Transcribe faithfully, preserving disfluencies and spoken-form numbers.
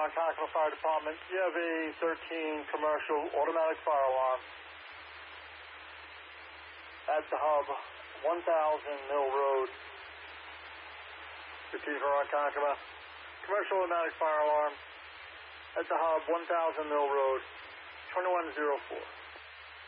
Ronkonkoma Fire Department. You have a thirteen commercial automatic fire alarm at the hub, one thousand Mill Road. Repeat for Ronkonkoma. Commercial automatic fire alarm at the hub, one thousand Mill Road, twenty-one oh four.